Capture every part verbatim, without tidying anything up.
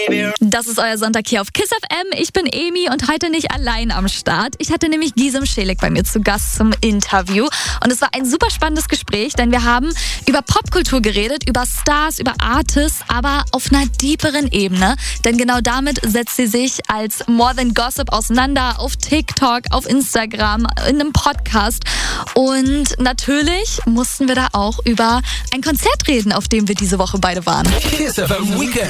Das ist euer Sonntag hier auf Kiss F M. Ich bin Emi und heute nicht allein am Start. Ich hatte nämlich Gisem Schelig bei mir zu Gast zum Interview. Und es war ein super spannendes Gespräch, denn wir haben über Popkultur geredet, über Stars, über Artists, aber auf einer deeperen Ebene. Denn genau damit setzt sie sich als More Than Gossip auseinander auf TikTok, auf Instagram, in einem Podcast. Und natürlich mussten wir da auch über ein Konzert reden, auf dem wir diese Woche beide waren. Kiss F M Weekend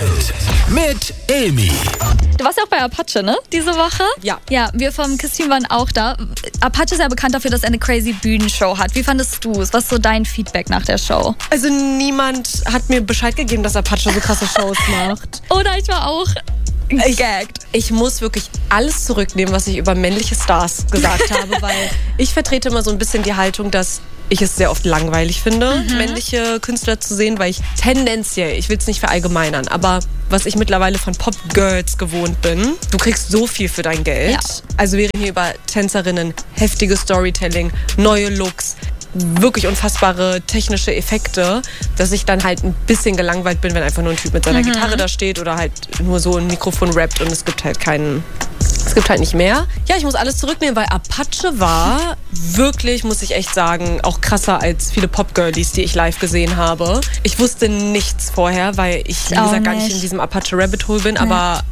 mit Emi. Du warst ja auch bei Apache, ne? Diese Woche? Ja. Ja, wir vom Kiss-Team waren auch da. Apache ist ja bekannt dafür, dass er eine crazy Bühnenshow hat. Wie fandest du es? Was ist so dein Feedback nach der Show? Also niemand hat mir Bescheid gegeben, dass Apache so krasse Shows macht. Oder ich war auch Ich, gagged. ich muss wirklich alles zurücknehmen, was ich über männliche Stars gesagt habe, weil ich vertrete immer so ein bisschen die Haltung, dass ich es sehr oft langweilig finde, mhm. männliche Künstler zu sehen, weil ich tendenziell, ich will es nicht verallgemeinern, aber was ich mittlerweile von Pop-Girls gewohnt bin, du kriegst so viel für dein Geld. Ja. Also wir reden hier über Tänzerinnen, heftiges Storytelling, neue Looks, wirklich unfassbare technische Effekte, dass ich dann halt ein bisschen gelangweilt bin, wenn einfach nur ein Typ mit seiner mhm. Gitarre da steht oder halt nur so ein Mikrofon rappt und es gibt halt keinen... Es gibt halt nicht mehr. Ja, ich muss alles zurücknehmen, weil Apache war wirklich, muss ich echt sagen, auch krasser als viele Pop-Girlies, die ich live gesehen habe. Ich wusste nichts vorher, weil ich, wie gesagt, gar nicht in diesem Apache-Rabbit-Hole bin, nee. aber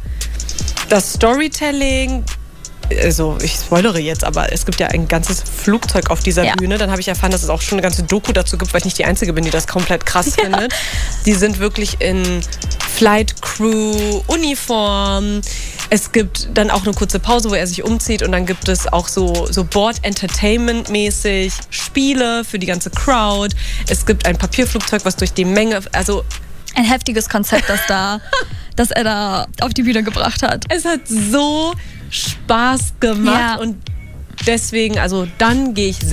das Storytelling... Also ich spoilere jetzt, aber es gibt ja ein ganzes Flugzeug auf dieser ja. Bühne. Dann habe ich erfahren, dass es auch schon eine ganze Doku dazu gibt, weil ich nicht die Einzige bin, die das komplett krass ja. findet. Die sind wirklich in Flight Crew, Uniform. Es gibt dann auch eine kurze Pause, wo er sich umzieht und dann gibt es auch so, so Board-Entertainment-mäßig Spiele für die ganze Crowd. Es gibt ein Papierflugzeug, was durch die Menge... also ein heftiges Konzept, das da, das er da auf die Bühne gebracht hat. Es hat so Spaß gemacht ja. und deswegen, also dann gehe ich